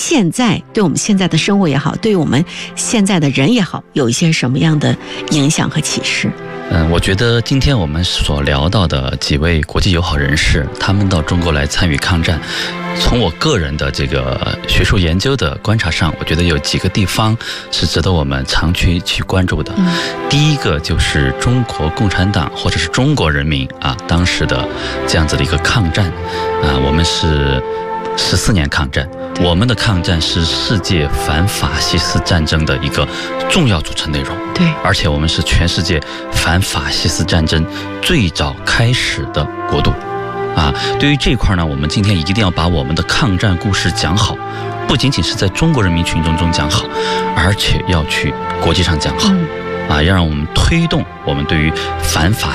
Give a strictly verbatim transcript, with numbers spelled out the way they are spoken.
现在对我们现在的生活也好，对于我们现在的人也好，有一些什么样的影响和启示？ 嗯，我觉得今天我们所聊到的几位国际友好人士，他们到中国来参与抗战，从我个人的这个学术研究的观察上，我觉得有几个地方是值得我们长期去关注的。嗯、第一个就是中国共产党或者是中国人民啊，当时的这样子的一个抗战啊，我们是十四年抗战，我们的抗战是世界反法西斯战争的一个重要组成内容。 对， 而且我们是全世界反法西斯战争最早开始的国度。啊，对于这一块呢，我们今天一定要把我们的抗战故事讲好，不仅仅是在中国人民群众中讲好，而且要去国际上讲好。嗯、啊，要让我们推动我们对于反法